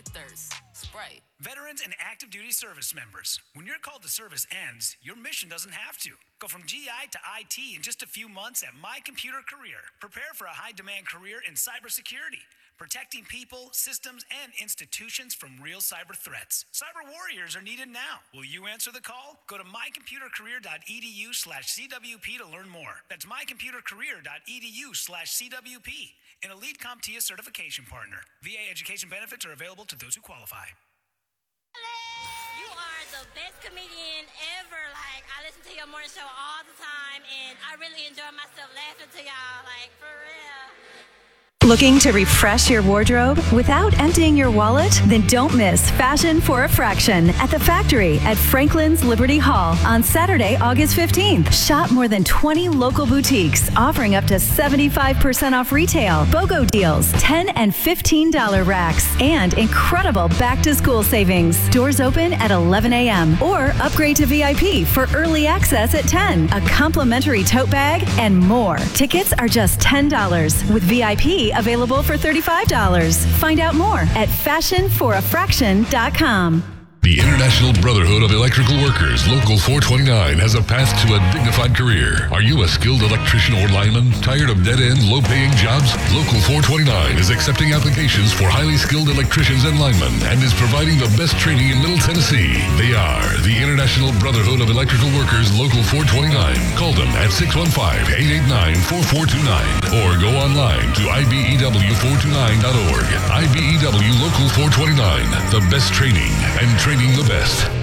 thirst. Sprite. Veterans and active duty service members, when your call to service ends, your mission doesn't have to. Go from GI to IT in just a few months at My Computer Career. Prepare for a high-demand career in cybersecurity, protecting people, systems, and institutions from real cyber threats. Cyber warriors are needed now. Will you answer the call? Go to mycomputercareer.edu/CWP to learn more. That's mycomputercareer.edu/CWP. An elite CompTIA certification partner. VA education benefits are available to those who qualify. You are the best comedian ever. Like, I listen to your morning show all the time, and I really enjoy myself laughing to y'all, like, for real. Looking to refresh your wardrobe without emptying your wallet? Then don't miss Fashion for a Fraction at the Factory at Franklin's Liberty Hall on Saturday, August 15th. Shop more than 20 local boutiques offering up to 75% off retail, BOGO deals, $10 and $15 racks, and incredible back-to-school savings. Doors open at 11 a.m. or upgrade to VIP for early access at 10, a complimentary tote bag, and more. Tickets are just $10 with VIP available for $35. Find out more at fashionforafraction.com. The International Brotherhood of Electrical Workers, Local 429, has a path to a dignified career. Are you a skilled electrician or lineman? Tired of dead-end, low-paying jobs? Local 429 is accepting applications for highly skilled electricians and linemen and is providing the best training in Middle Tennessee. They are the International Brotherhood of Electrical Workers, Local 429. Call them at 615-889-4429 or go online to ibew429.org. IBEW Local 429, the best training and training the best.